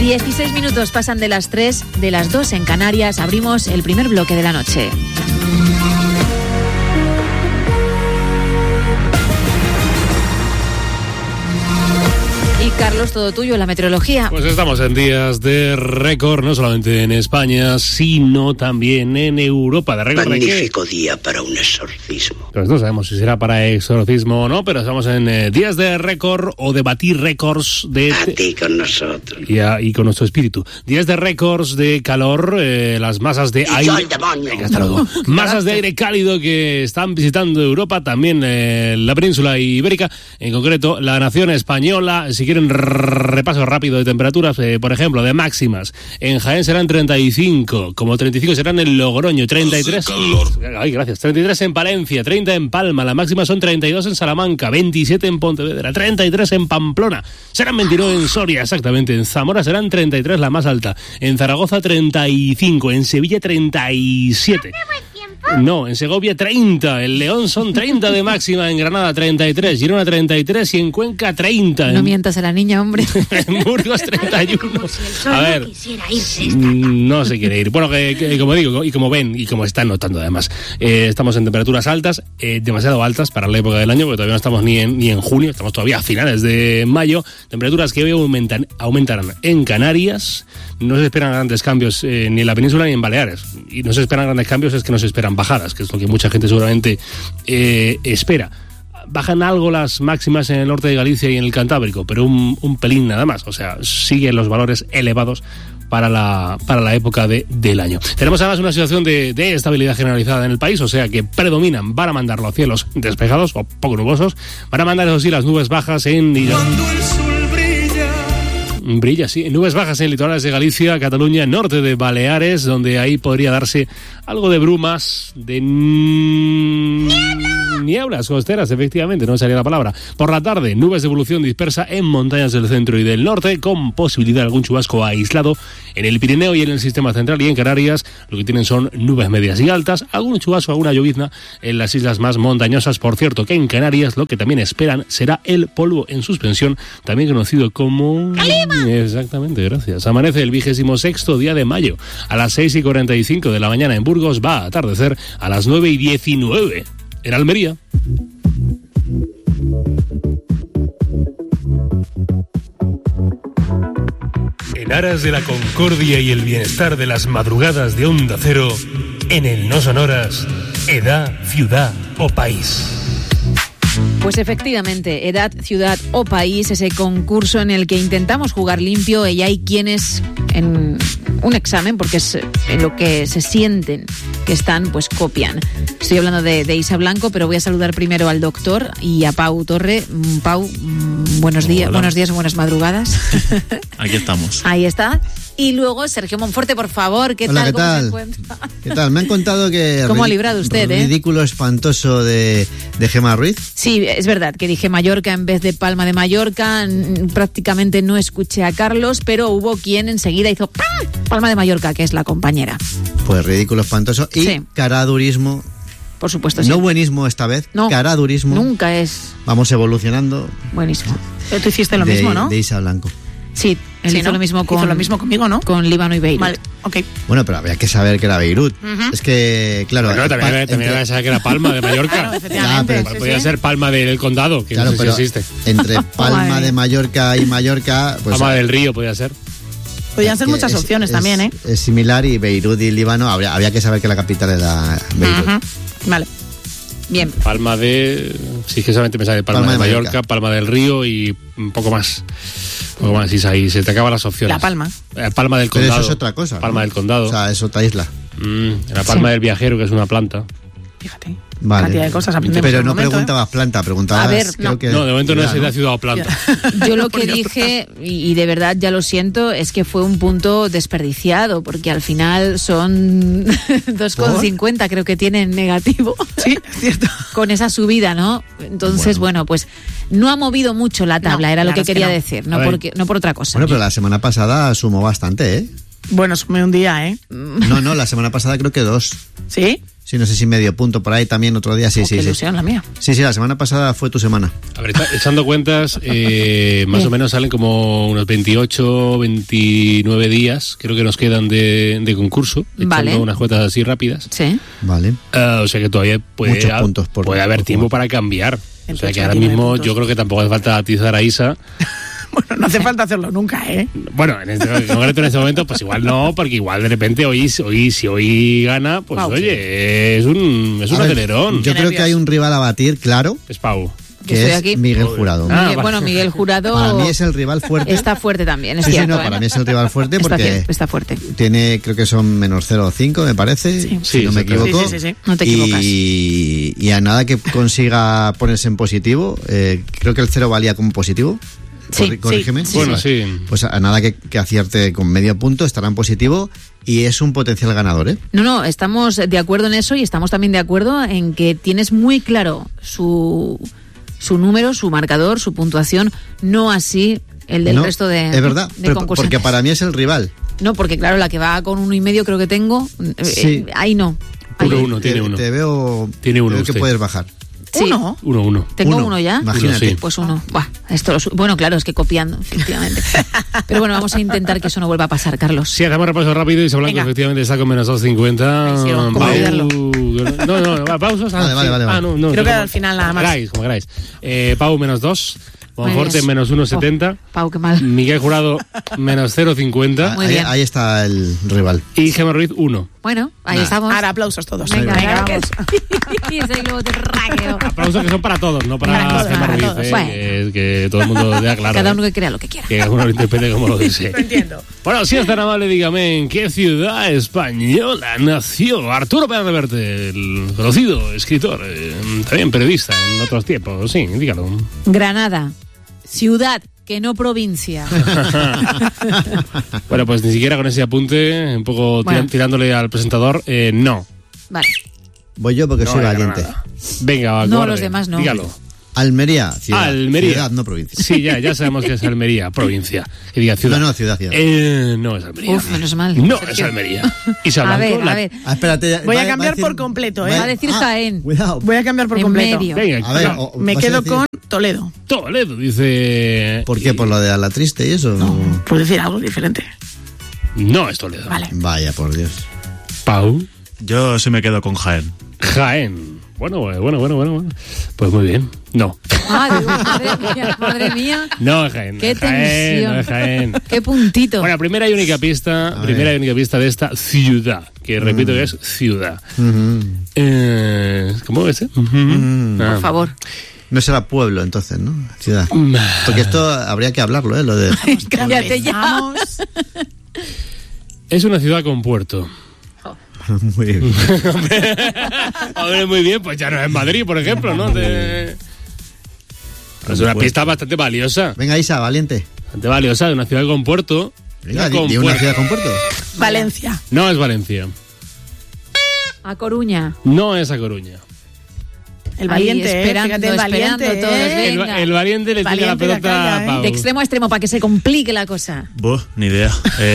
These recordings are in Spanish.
16 minutos pasan de las 3, de las 2 en Canarias. Abrimos el primer bloque de la noche. Y Carlos, todo tuyo, la meteorología. Pues estamos en días de récord, no solamente en España, sino también en Europa. ¿De récord de qué? Magnífico día para un exorcismo. Pues no sabemos si será para exorcismo o no, pero estamos en días de récord o de batir récords de... A ti con nosotros. Y con nuestro espíritu. Días de récords de calor, las masas de aire... ¡Y el demonio! Venga, hasta luego. Masas de aire cálido que están visitando Europa, también la península ibérica, en concreto la nación española. Si quieren repaso rápido de temperaturas, por ejemplo, de máximas. En Jaén serán 35, como 35 serán en Logroño, 33. Ay, gracias. 33 en Palencia, 30 en Palma, la máxima son 32 en Salamanca, 27 en Pontevedra, 33 en Pamplona, serán 29 en Soria, exactamente. En Zamora serán 33, la más alta. En Zaragoza 35, en Sevilla 37. No, en Segovia 30, en León son 30 de máxima, en Granada 33, Girona 33 y en Cuenca 30. No mientas a la niña, hombre. En Burgos 31. A ver, no se quiere ir. Bueno, que como digo, y como ven, y como están notando además, estamos en temperaturas altas, demasiado altas para la época del año, porque todavía no estamos ni en junio, estamos todavía a finales de mayo. Temperaturas que hoy aumentarán en Canarias. No se esperan grandes cambios ni en la península ni en Baleares. Y no se esperan grandes cambios, es que no se esperan bajadas, que es lo que mucha gente seguramente espera. Bajan algo las máximas en el norte de Galicia y en el Cantábrico, pero un pelín nada más. O sea, siguen los valores elevados para la época del año. Tenemos además una situación de estabilidad generalizada en el país, o sea que predominan, van a mandar los cielos despejados o poco nubosos, van a mandar eso sí las nubes bajas Brilla, sí. Nubes bajas en litorales de Galicia, Cataluña, norte de Baleares, donde ahí podría darse algo de brumas, de nieblas costeras, efectivamente, no me salía la palabra. Por la tarde, nubes de evolución dispersa en montañas del centro y del norte, con posibilidad de algún chubasco aislado en el Pirineo y en el sistema central, y en Canarias lo que tienen son nubes medias y altas, algún chubasco, alguna llovizna en las islas más montañosas. Por cierto, que en Canarias lo que también esperan será el polvo en suspensión, también conocido como... ¡Calima! Exactamente, gracias. Amanece el 26º día de mayo. A las 6:45 de la mañana en Burgos, va a atardecer a las 9:19 en Almería. En aras de la concordia y el bienestar de las madrugadas de Onda Cero, en el No Sonoras, edad, ciudad o país. Pues efectivamente, edad, ciudad o país, ese concurso en el que intentamos jugar limpio y hay quienes en un examen, porque es en lo que se sienten que están, pues copian. Estoy hablando de Isa Blanco, pero voy a saludar primero al doctor y a Pau Torre. Pau, buenos días, buenas madrugadas. Aquí estamos. Ahí está. Y luego Sergio Monforte, por favor, ¿qué tal? ¿Cómo se encuentra? ¿Qué tal? Me han contado que... ¿Cómo ha librado usted, ridículo espantoso de Gemma Ruiz. Sí, es verdad que dije Mallorca en vez de Palma de Mallorca. Prácticamente no escuché a Carlos, pero hubo quien enseguida hizo Palma de Mallorca, que es la compañera. Pues ridículo espantoso y sí. Caradurismo. Por supuesto, sí. No buenismo esta vez, no, caradurismo. Nunca es. Vamos evolucionando. Buenísimo. Pero tú hiciste lo mismo, ¿no? De Isa Blanco. Sí, él hizo lo mismo conmigo, ¿no? Con Líbano y Beirut. Vale, ok. Bueno, pero había que saber que era Beirut. Es que, claro... Bueno, también había que saber que era Palma de Mallorca. Claro, efectivamente. Pero podía ser Palma del Condado, que claro, no sé si existe. Entre Palma de Mallorca y Mallorca... Pues, Palma del Río podía ser. Podían ser muchas opciones también, ¿eh? Es similar, y Beirut y Líbano, había que saber que la capital era Beirut. Vale. Bien. Palma de... Sí, que solamente me sale Palma de Mallorca, Palma del Río y un poco más. Un poco más, y ahí se te acaban las opciones. La Palma. Palma del Condado. Pero eso es otra cosa. Palma del Condado. O sea, es otra isla. La Palma del Viajero, que es una planta. Fíjate. Vale. Cantidad de cosas aprendemos. Pero no preguntabas planta, preguntabas... A ver, no, de momento no es de ciudad o planta. Yo lo que dije, y de verdad ya lo siento, es que fue un punto desperdiciado, porque al final son 2,50 creo que tienen negativo. Sí, es cierto. Con esa subida, ¿no? Entonces, bueno, pues no ha movido mucho la tabla, era lo que quería decir, no por otra cosa. Bueno, pero la semana pasada sumó bastante, ¿eh? Bueno, sumé un día, ¿eh? No, la semana pasada creo que 2. ¿Sí? Sí, no sé si medio punto por ahí también otro día. Sí, Qué sí. ilusión la mía. Sí, la semana pasada fue tu semana. A ver, echando cuentas, más o menos salen como unos 28, 29 días, creo que nos quedan de concurso, echando Vale. unas cuentas así rápidas. Sí. Vale. O sea que todavía Muchos puntos puede haber por tiempo jugar. para cambiar. O sea que ahora 189 mismo puntos. yo creo que tampoco hace falta atizar a Isa. Bueno, no hace falta hacerlo nunca, ¿eh? Bueno, en concreto en este momento, pues igual no, porque igual de repente si hoy gana, pues Pau. oye, es un A ver, acelerón. Yo Qué creo que nervios. hay un rival a batir, claro, Es Pau. Yo que estoy es aquí. Miguel Jurado. Ah, Miguel- bueno, Miguel Jurado Para mí es el rival fuerte. está fuerte también, es Sí, sí, cierto. no, para mí es el rival fuerte Está porque bien, está fuerte. tiene, creo que son menos 0,5, me parece, Sí. si no me Sí, equivoco. sí. No te equivocas. Y a nada que consiga ponerse en positivo, creo que el 0 valía como positivo. Sí, Corrígeme. sí, Bueno, sí. Pues a nada que acierte con medio punto, estará en positivo y es un potencial ganador, ¿eh? No, estamos de acuerdo en eso y estamos también de acuerdo en que tienes muy claro su número, su marcador, su puntuación, no así el del No, resto de es verdad, de pero concursantes. porque para mí es el rival. No, porque claro, la que va con 1,5 creo que tengo, Sí. ahí no. Ahí. Uno, tiene uno. Te veo, Tiene uno creo que usted. puedes bajar. Sí. 1. ¿Tengo Uno, uno ya? imagínate. Uno, sí. Pues uno. Buah, bueno, claro, es que copiando, efectivamente. Pero bueno, vamos a intentar que eso no vuelva a pasar, Carlos. Sí, hacemos repaso rápido y se Blanco Venga. efectivamente está con menos 250. Ay, sí, ¿cómo Pau- olvidarlo? No, pausos. Vale. Creo que al final nada más. Como queráis. Pau menos 2. Muy Monforte bien. menos 1,70. Pau, qué mal. Miguel Jurado menos 0,50. Muy Ahí, bien. ahí está el rival. Y Gemma Ruiz 1. Bueno, ahí Nah. estamos. Ahora aplausos todos. Venga, vamos. Y ese globo terráqueo. Aplausos que son para todos, no para Para todos, Gemma para Ruiz. todos. Bueno. Que todo el mundo vea claro. Cada uno que crea lo que quiera. Que cada uno lo interprete como lo desee. Lo entiendo. Bueno, si es tan amable, dígame, ¿en qué ciudad española nació Arturo Pérez Reverte, el conocido escritor, también periodista en otros tiempos? Sí, dígalo. Granada, ciudad, que no provincia. Bueno, pues ni siquiera con ese apunte, un poco Bueno. tirándole al presentador, no. Vale. Voy yo porque soy No hay valiente. Granada. Venga, va, No, cobarde, los demás no. Dígalo. Almería, ciudad. Almería. Ciudad, no provincia. Sí, ya sabemos que es Almería, provincia. Que diga ciudad. No, ciudad. No es Almería. Uf, menos mal. No Sergio. es Almería. Isa A Blanco, ver, a ver. Ah, espérate. Voy a va cambiar decir- por completo, ¿eh? Va a decir Jaén. Cuidado. Voy a cambiar por En completo. medio. Venga, A ver, claro. Me ¿vas a quedo decir con Toledo. Toledo, dice... ¿Por qué? ¿Por lo de la triste y eso? Puedo decir algo diferente. No es Toledo. Vale. Vaya, por Dios. Pau. Yo sí me quedo con Jaén. Jaén. Bueno. Pues muy bien. No. Madre mía. No es Jaén. Qué Jaén, tensión. no es Jaén. Qué puntito. Bueno, primera y única pista de esta ciudad, que repito que es ciudad. ¿Cómo es? Por favor. No será pueblo entonces, ¿no? Ciudad. Porque esto habría que hablarlo, ¿eh? Lo de... Cállate ya. Vamos. Es una ciudad con puerto. Muy bien. Hombre, muy bien, pues ya no es Madrid, por ejemplo, ¿no? Es una pista bastante valiosa. Venga, Isa, valiente. Bastante valiosa, de una ciudad con puerto. Venga, Con di una puerto. ciudad con puerto. Valencia. No es Valencia. A Coruña. No es A Coruña. El Ahí, valiente, esperando, fíjate, el valiente, esperando todos, Venga. El valiente le tira la Valiente la pelota calla, a Pau. De extremo a extremo para que se complique la cosa. Ni idea.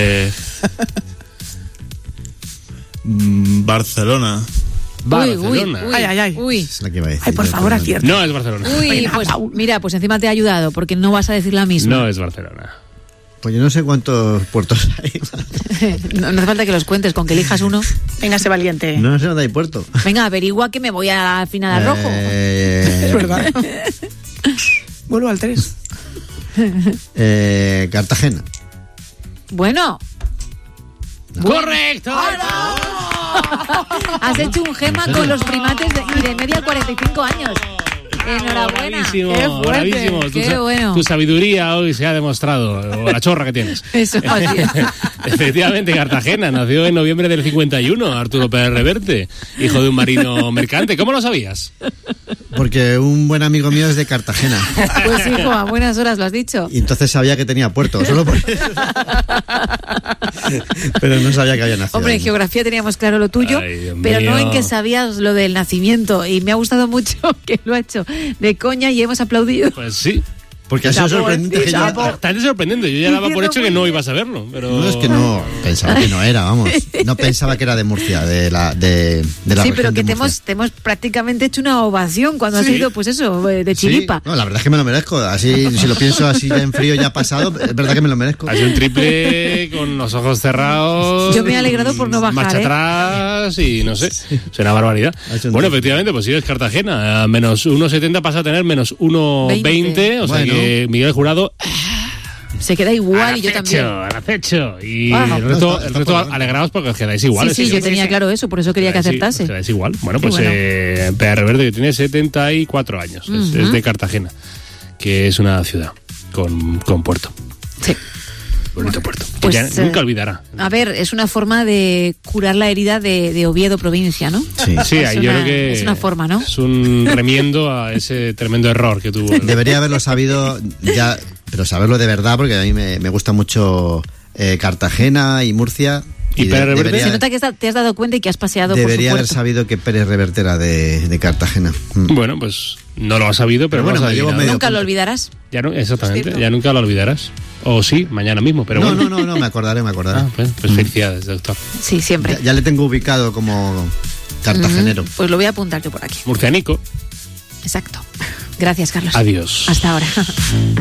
Barcelona. Barcelona. Uy, Ay, ay, ay. Uy. Es la que iba a decir. Ay, por yo, favor, pero- acierta. No es Barcelona. Uy, pues mira, pues encima te he ayudado porque no vas a decir la misma. No es Barcelona. Pues yo no sé cuántos puertos hay. No hace falta que los cuentes, con que elijas uno. Venga, ese valiente. No sé dónde hay puerto. Venga, averigua que me voy al final al rojo. Es verdad. Vuelvo al 3. Cartagena. Bueno, ¡Correcto! has hecho un gema con los primates y de media 45 años. Enhorabuena. Bravísimo, Qué fuerte. bravísimo. Qué bueno. Tu sabiduría hoy se ha demostrado, o la chorra que tienes. Eso, así es. Efectivamente, Cartagena nació en noviembre del 51, Arturo Pérez Reverte, hijo de un marino mercante. ¿Cómo lo sabías? Porque un buen amigo mío es de Cartagena. Pues hijo, a buenas horas lo has dicho. Y entonces sabía que tenía puerto, solo por eso. Pero no sabía que había nacido. Hombre, en geografía teníamos claro lo tuyo, Ay, Dios pero no mío. en que sabías lo del nacimiento. Y me ha gustado mucho que lo ha hecho de coña y hemos aplaudido. Pues sí. Porque ha sido sorprendente que yo... Bastante sorprendente. Yo ya daba por hecho que no iba a saberlo. Pero... No, es que no, pensaba que no era, vamos. No pensaba que era de Murcia, de la Sí, región pero que de te Murcia. hemos prácticamente hecho una ovación cuando has ido, pues eso, de chiripa. Sí. No, la verdad es que me lo merezco. Así, si lo pienso así ya en frío, ya pasado, es verdad que me lo merezco. Ha sido un triple con los ojos cerrados. Yo me he alegrado por no bajar, marcha atrás y no sé. Es una barbaridad. Bueno, efectivamente, pues sí, es Cartagena. Menos 1,70 pasa a tener menos 1,20. O sea Bueno. que Miguel Jurado... Se queda igual y yo también. Al acecho. Y Ah, el resto está alegrados porque os quedáis iguales. Sí, yo tenía claro eso, por eso quería que acertase. Os quedáis igual. Bueno, Qué pues bueno. PR Verde, que tiene 74 años. Es de Cartagena, que es una ciudad con puerto. Sí. Bonito puerto. Que Pues, ya nunca olvidará. A ver, es una forma de curar la herida de Oviedo, provincia, ¿no? Sí, ahí yo creo que es una forma, ¿no? es un remiendo a ese tremendo error que tuvo. Debería haberlo sabido ya, pero saberlo de verdad, porque a mí me gusta mucho Cartagena y Murcia. ¿Y Pérez Reverte? Se nota que te has dado cuenta y que has paseado Debería por su haber puerto. sabido que Pérez Reverte era de Cartagena. Bueno, pues no lo has sabido, pero Pero bueno, lo has me llevo adivinado. medio Nunca lo punto. olvidarás. Ya no, exactamente, cierto. ya nunca lo olvidarás. O sí, mañana mismo, pero No, bueno. no, me acordaré. Ah, pues felicidades, doctor. Sí, siempre. Ya le tengo ubicado como cartagenero. Pues lo voy a apuntar yo por aquí. Murcianico, Exacto. Gracias, Carlos. adiós. Hasta ahora.